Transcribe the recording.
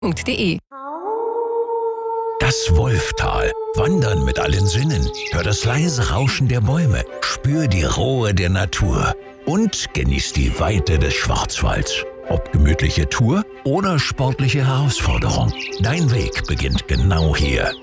www.wolftal.de. Das Wolftal. Wandern mit allen Sinnen. Hör das leise Rauschen der Bäume. Spür die Ruhe der Natur. Und genieß die Weite des Schwarzwalds. Ob gemütliche Tour oder sportliche Herausforderung. Dein Weg beginnt genau hier.